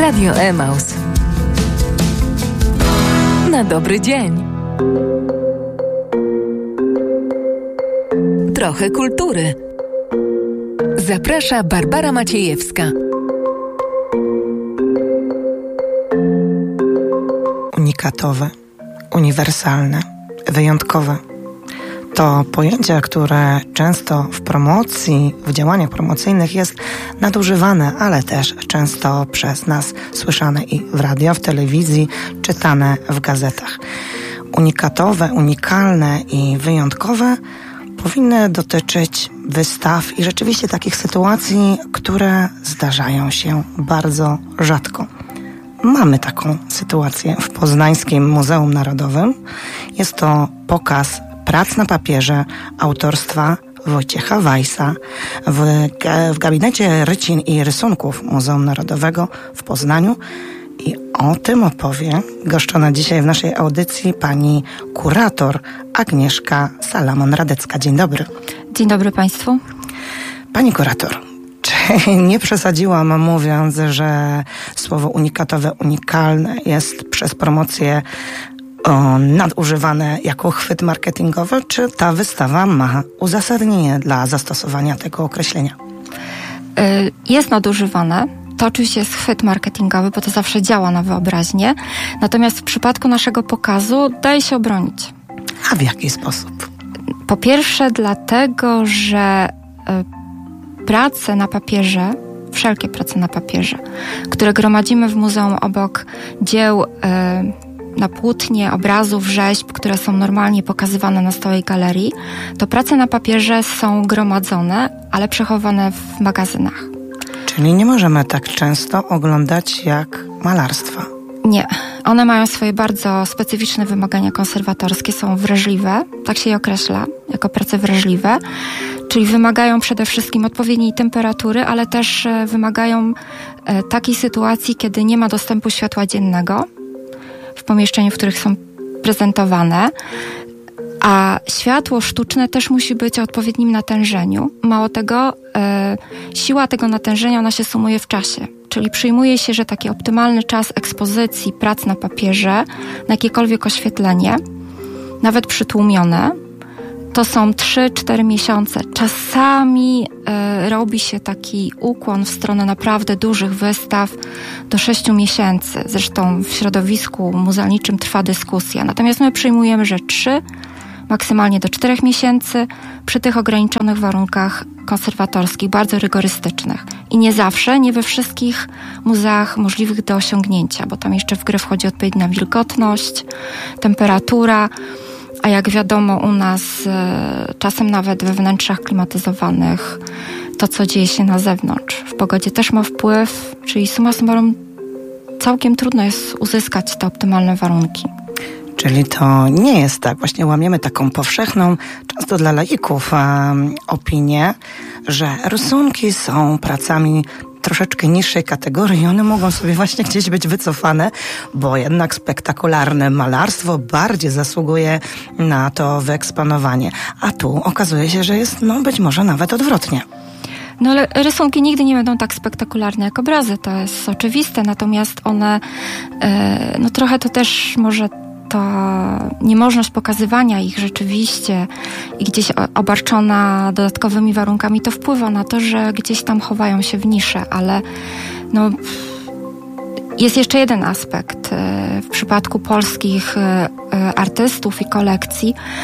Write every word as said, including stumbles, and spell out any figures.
Radio Emaus. Na dobry dzień. Trochę kultury. Zaprasza Barbara Maciejewska. Unikatowe, uniwersalne, wyjątkowe. To pojęcie, które często w promocji, w działaniach promocyjnych jest nadużywane, ale też często przez nas słyszane i w radio, w telewizji, czytane w gazetach. Unikatowe, unikalne i wyjątkowe powinny dotyczyć wystaw i rzeczywiście takich sytuacji, które zdarzają się bardzo rzadko. Mamy taką sytuację w Poznańskim Muzeum Narodowym. Jest to pokaz prac na papierze autorstwa Wojciecha Weissa w, w gabinecie rycin i rysunków Muzeum Narodowego w Poznaniu. I o tym opowie goszczona dzisiaj w naszej audycji pani kurator Agnieszka Salamon-Radecka. Dzień dobry. Dzień dobry Państwu. Pani kurator, czy nie przesadziłam mówiąc, że słowo unikatowe, unikalne jest przez promocję o, nadużywane jako chwyt marketingowy, czy ta wystawa ma uzasadnienie dla zastosowania tego określenia? Jest nadużywane. To oczywiście jest chwyt marketingowy, bo to zawsze działa na wyobraźnię. Natomiast w przypadku naszego pokazu daje się obronić. A w jaki sposób? Po pierwsze dlatego, że y, prace na papierze, wszelkie prace na papierze, które gromadzimy w muzeum obok dzieł y, na płótnie, obrazów, rzeźb, które są normalnie pokazywane na stałej galerii, to prace na papierze są gromadzone, ale przechowane w magazynach. Czyli nie możemy tak często oglądać jak malarstwa. Nie. One mają swoje bardzo specyficzne wymagania konserwatorskie, są wrażliwe, tak się je określa, jako prace wrażliwe, czyli wymagają przede wszystkim odpowiedniej temperatury, ale też wymagają takiej sytuacji, kiedy nie ma dostępu światła dziennego w pomieszczeniu, w których są prezentowane, a światło sztuczne też musi być o odpowiednim natężeniu. Mało tego, e, siła tego natężenia, ona się sumuje w czasie. Czyli przyjmuje się, że taki optymalny czas ekspozycji prac na papierze, na jakiekolwiek oświetlenie, nawet przytłumione, to są trzy cztery miesiące. Czasami e, robi się taki ukłon w stronę naprawdę dużych wystaw do sześciu miesięcy. Zresztą w środowisku muzealniczym trwa dyskusja. Natomiast my przyjmujemy, że trzy maksymalnie do czterech miesięcy przy tych ograniczonych warunkach konserwatorskich, bardzo rygorystycznych. I nie zawsze, nie we wszystkich muzeach możliwych do osiągnięcia, bo tam jeszcze w grę wchodzi odpowiednia wilgotność, temperatura, a jak wiadomo u nas e, czasem nawet we wnętrzach klimatyzowanych to, co dzieje się na zewnątrz, w pogodzie też ma wpływ, czyli summa summarum całkiem trudno jest uzyskać te optymalne warunki. Czyli to nie jest tak, właśnie łamiemy taką powszechną, często dla laików um, opinię, że rysunki są pracami troszeczkę niższej kategorii i one mogą sobie właśnie gdzieś być wycofane, bo jednak spektakularne malarstwo bardziej zasługuje na to wyeksponowanie. A tu okazuje się, że jest no być może nawet odwrotnie. No ale rysunki nigdy nie będą tak spektakularne jak obrazy, to jest oczywiste, natomiast one, e, no trochę to też może ta niemożność pokazywania ich rzeczywiście i gdzieś obarczona dodatkowymi warunkami, to wpływa na to, że gdzieś tam chowają się w nisze, ale no, jest jeszcze jeden aspekt w przypadku polskich artystów i kolekcji,